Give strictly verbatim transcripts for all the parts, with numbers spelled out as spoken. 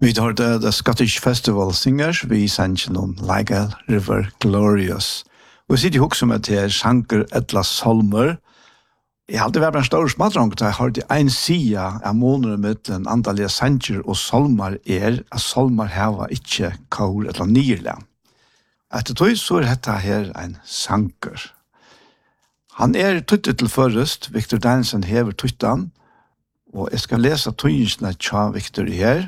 Vi tar det The Scottish Festival Singers, vi sender noen Like a River Glorious. Og vi sitter jo også med til Sjanker Edla Solmer. Jeg har alltid vært en stor smadrong, da jeg har det en side av måneder med den antallige sanger og solmer er at solmer hava ikke kår eller nyrle. Etter tog så er dette her en sanger. Han er tuttet til først, Victor Danielsen hever tuttan, og jeg skal lese tøyensene tja Victor her.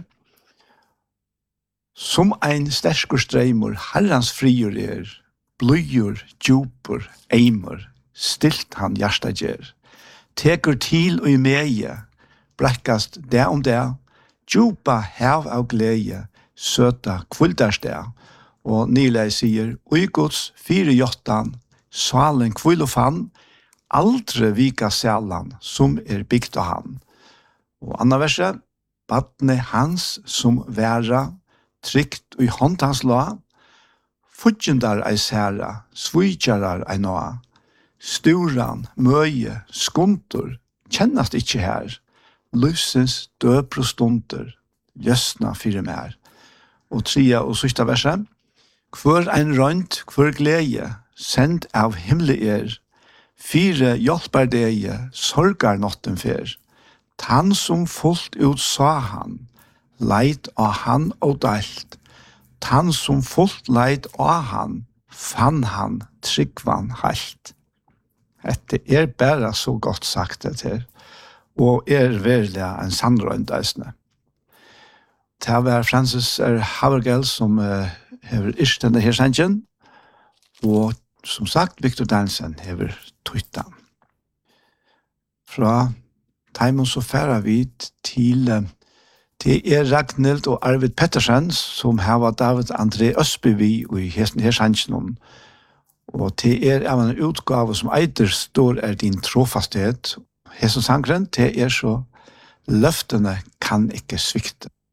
Som ein sterkur streimur, herrans friur er, bløyur, djupur, eimur, stilt han hjärsta gjer. Tekur til og i meie, brekkast det om det, djupa hev av glede, søta kvuldarsted, og nylei sier, ui gods fire jottan, salen kvull og fann, aldre vika sælan, som er bygd av han. Og anna verset, badne hans som væra, trygt og i hånd hans la, fudgendar ei særa, svujjarar ei noa, sturan, møye, skuntur, kjennast ikkje her, lysens døpro stunder, ljøsna fire mer. Og tria og sista verset, hver ein rønt, hver glede, send av himle er, fire hjelper deie, sorgar notten fer, tann som fullt ut sa han, leit av han og dalt. Tann som fullt leit av han, fann han tryggvan halt. Dette er bare så godt sagt det her, og er virkelig en sandrøynd eisne. Det var Francis R. Havergel som uh, hever isk denne her sangen, og som sagt, Victor Danielsen hever tuttan. Fra Taimon så færa vi til uh, Det er Ragnhild og Arvid Pettersen som har David André Østbyvi i hesten her sannsjonen. Og det er av en utgave som eider står er din trofasthet. Hesten sangren, det er så løftene kan ikke svikte.